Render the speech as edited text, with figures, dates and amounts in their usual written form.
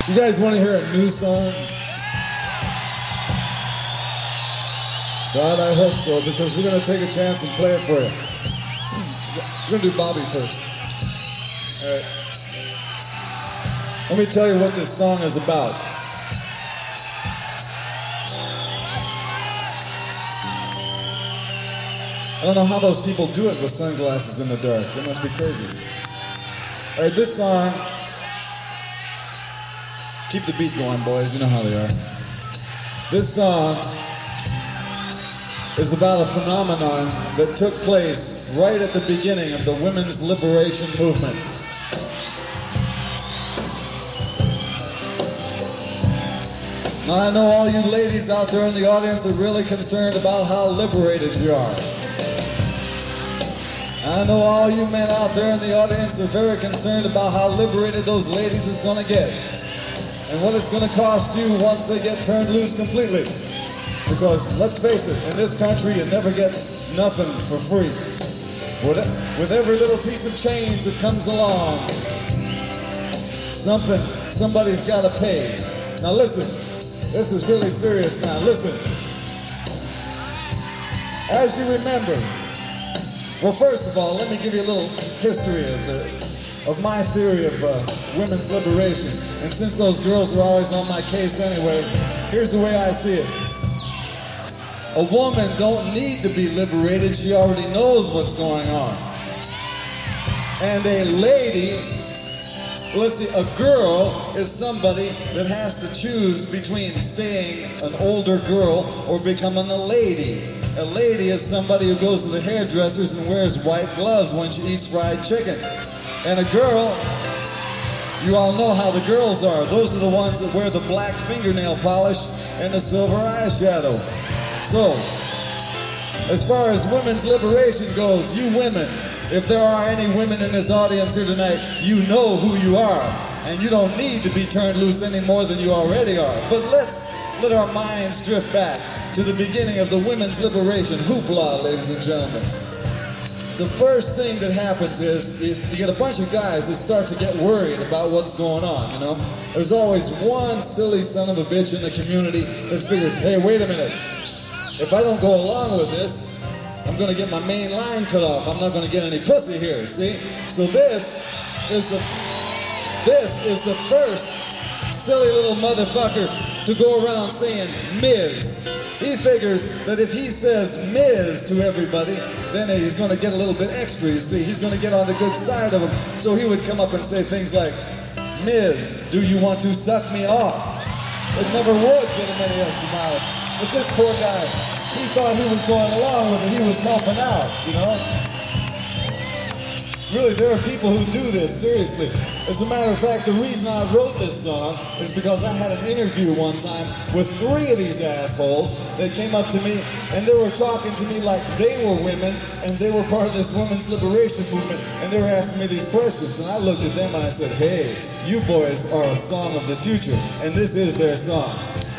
You guys want to hear a new song? God, I hope so, because we're going to take a chance and play it for you. We're going to do Bobby first. All right. Let me tell you what this song is about. I don't know how those people do it with sunglasses in the dark. It must be crazy. All right, this song, keep the beat going, boys. You know how they are. This song is about a phenomenon that took place right at the beginning of the women's liberation movement. Now, I know all you ladies out there in the audience are really concerned about how liberated you are. I know all you men out there in the audience are very concerned about how liberated those ladies is going to get and what it's going to cost you once they get turned loose completely. Because let's face it, in this country you never get nothing for free. With every little piece of change that comes along, somebody's got to pay. Now listen, this is really serious now. Listen. As you remember, well, first of all, let me give you a little history of my theory of women's liberation. And since those girls are always on my case anyway, here's the way I see it. A woman don't need to be liberated. She already knows what's going on. And a lady, let's see, a girl is somebody that has to choose between staying an older girl or becoming a lady. A lady is somebody who goes to the hairdressers and wears white gloves when she eats fried chicken. And a girl, you all know how the girls are. Those are the ones that wear the black fingernail polish and the silver eyeshadow. So, as far as women's liberation goes, you women, if there are any women in this audience here tonight, you know who you are. And you don't need to be turned loose any more than you already are. But let's let our minds drift back to the beginning of the women's liberation hoopla, ladies and gentlemen. The first thing that happens is you get a bunch of guys that start to get worried about what's going on, you know? There's always one silly son of a bitch in the community that figures, hey, wait a minute. If I don't go along with this, I'm gonna get my main line cut off. I'm not gonna get any pussy here, see? So this is the first silly little motherfucker to go around saying Ms. He figures that if he says Ms. to everybody, then he's going to get a little bit extra, you see. He's going to get on the good side of him. So he would come up and say things like, Ms., do you want to suck me off? It never would get him any extra mileage. But this poor guy, he thought he was going along with it. He was helping out, you know. Really, there are people who do this, seriously. As a matter of fact, the reason I wrote this song is because I had an interview one time with 3 of these assholes that came up to me and they were talking to me like they were women and they were part of this women's liberation movement and they were asking me these questions. And I looked at them and I said, hey, you boys are a song of the future and this is their song.